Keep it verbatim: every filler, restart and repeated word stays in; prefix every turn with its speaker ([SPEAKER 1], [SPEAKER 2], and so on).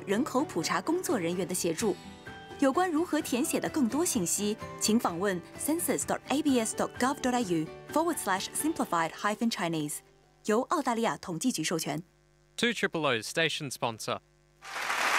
[SPEAKER 1] 人口普查工作人员的协助。有关如何填写的更多信息，请访问 census dot a b s dot gov dot a u forward slash simplified hyphen Chinese， 由澳大利亚统计局授权。
[SPEAKER 2] Two Triple O's station sponsor.